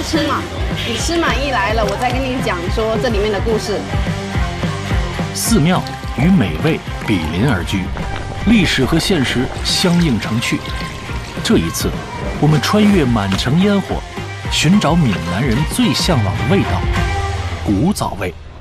吃嘛，你吃满意来了，我再跟你讲说这里面的故事。 寺庙与美味比邻而居，历史和现实相映成趣。这一次，我们穿越满城烟火，寻找闽南人最向往的味道——古早味。